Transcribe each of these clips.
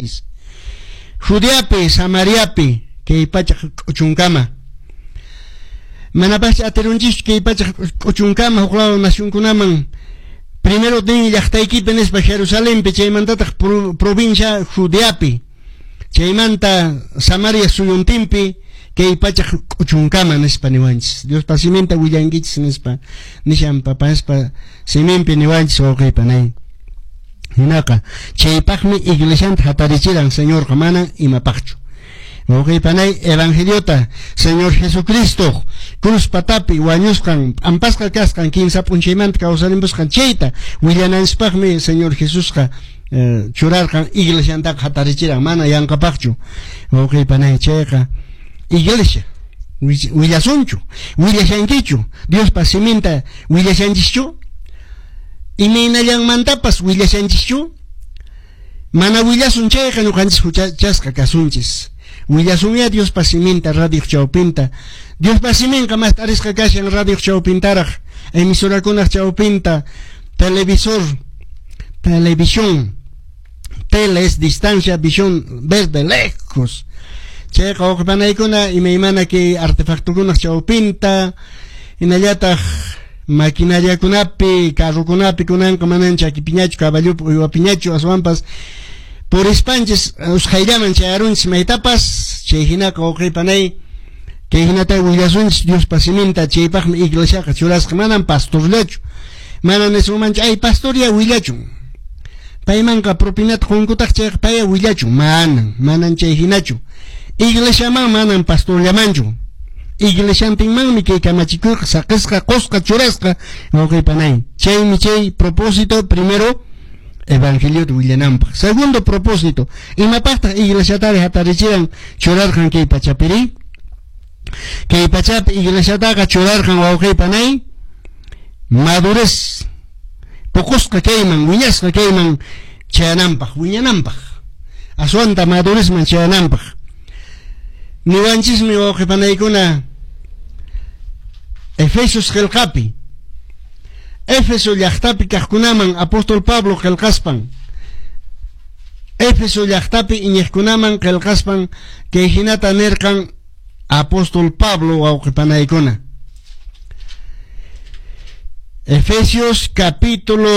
Jesucristochis. Judeapi, Samariapi, que pachak uchunkama. Manapacha aterunchis que pachak uchunkama, juklao nación kunaman. Primero ten llaqtayki penespa Jerusalén, chaymantata provincia Judeapi. Chaymanta Samaria suyuntimpi, que pachak uchunkama nespa niwanchis. Dios pasimenta willangichis nespa, nishan papa nespa simimpi niwanchis oqaypanay. Hinaka, chaypaqmi iglesianta hatarichiran Señor Kamana y Mapaqchu. Oqaypanay evangeliota, Señor Jesucristo, cruz patapi, wañuskan, ampasqa kaskan, 15 punchaymanta kawsarimbuskan chayta, willanansipaqmi Señor Jesusqa, churarkan iglesianta hatarichiran, mana yankapaqchu. Oqaypanay chayqa, iglesia, willasunchu, willashankichu, Dios pasimenta willashanchischu, y mantapas willashanchischu, mana willasun chayqa nuqanchis huchasqa kasunchis. Willasunya Dios pasimenta radio chawpinta. Dios pasimenka más tarisqa kashan radio chawpintaraq, emisorakunaq chawpinta, televisión, tele es distancia, visión, ver de lejos. Chayqa oqpanaykuna imaymana que artefactokunaq chawpinta, hinallataq maquinariakunapi, carrukunapi kunanqa manan chakipiñachu, caballupi uywapiñachu, aswampas por espanches usqayllaman chayarunchis maytapas, chay hinaka oqaypanay, que hinata willasunchis Dios pasimenta chaypaqmi iglesiaqa churasqa manan pastorllachu, manan esumanchu ay pastoria willachu, paymanqa propinata qunkutaq chayqa paya willachu, manan chay hinachu, iglesiaman manan pastorllamanchu, iglesiantinmanmi kay kamachikuyqa saqisqa qusqa churasqa oqaypanay. Chaymi chay propósito primero evangelio de Willianampaq. Segundo propósito, imapaqta iglesiatari hatarichiran churarqan kay pachapiri, kay pachapi iglesiataqa churarqan wawqaypanay madurez puqusqa kayman, wiñasqa kayman chayanampaq, wiñanampaq, aswanta madurezman chayanampaq. Niwanchismi wawqipanaykuna Efesios qillqapi, Éfeso llaqtapi kaqkunaman apóstol Pablo qillqaspan, Éfeso llaqtapi iñiqkunaman qillqaspan kay hinata nirqan apóstol Pablo wawqipanaykuna. Efesios capítulo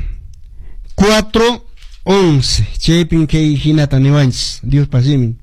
4:11 chaypin kay hinata niwanchis Dios pasimin.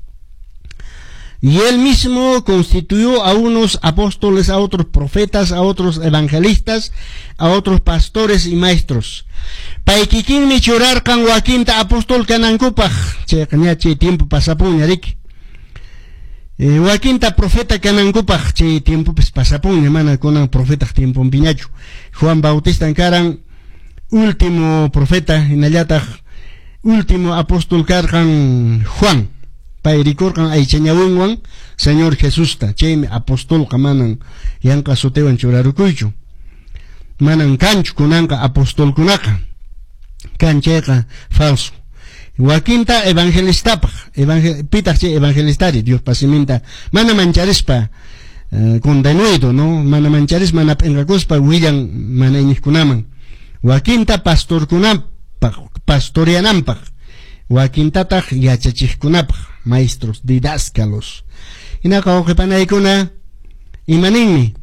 Y él mismo constituyó a unos apóstoles, a otros profetas, a otros evangelistas, a otros pastores y maestros. Paykikinmi churarqan wakinta apóstol kanankupaq, chayqa chay tiempo pasapuña rik. Wakinta profeta kanankupaq, chay tiempo pasapuña, mana kunan profeta tiempo piñachu. Juan Bautista karan último profeta, hinallataq último apóstol karqan Juan. Pairikorqan aychañawinwan Señor Jesusta, chaymi apostolqa manan yanqa sutewan churarukuychu, manan kanchu kunanqa apostolkunaqa, kan chayqa falso. Wakinta evangelistapaq, pitaq chay evangelistari Dios pasimenta mana mancharispa condenuido, no, mana mancharis mana penqakuspa willan mana iñiqkunaman. Wakinta pastorkunapaq, pastoreanampaq, wakintataq yachachiqkunapaq, maestros, didáscalos. Hinaka oqipanaykuna imaninmi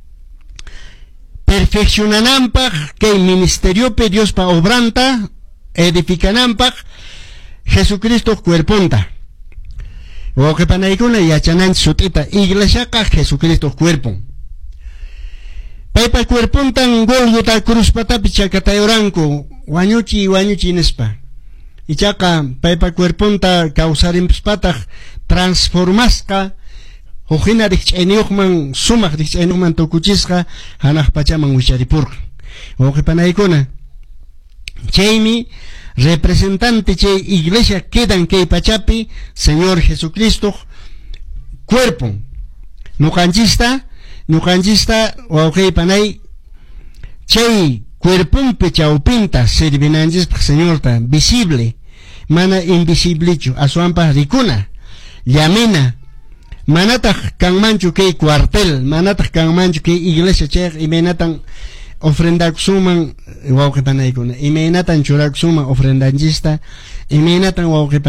perfeccionanampaq kay ministeriopi Diospa obranta edificanampaq Jesucristo cuerponta. Oqipanaykuna yachananchis sutita iglesiaqa Jesucristo cuerpo. Paypa cuerpontan Golgota cruzpatapi chakatayoranku wañuchi nispa. Ichaqa paypa cuerponta kawsarimpataq transformasqa hujina rikch'ayniyuqman sumaq rikch'ayniyuqman tukuchisqa hanaq pachaman wicharipurqa. Oqipanaykuna chaymi representante chay iglesia quedan kay pachapi Señor Jesucristo cuerpo. Nuqanchista wawqaypanay chay cuerpumpi chawpinta servinanchispaq Señorta visible, mana invisiblichu, aswampas rikuna, llamina, manataq kanmanchu kay cuartel, manataq kanmanchu kay iglesia chay imaynatan ofrendakusuman wawqipanaykuna, imaynatan churakusuman ofrendanchista, imaynatan